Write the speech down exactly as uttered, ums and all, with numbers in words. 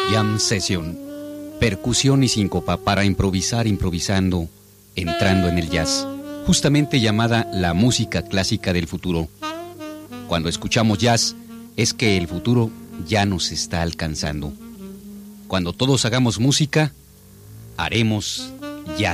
Jam Session, percusión y síncopa para improvisar improvisando, entrando en el jazz, justamente llamada la música clásica del futuro. Cuando escuchamos jazz, es que el futuro ya nos está alcanzando. Cuando todos hagamos música, haremos jazz.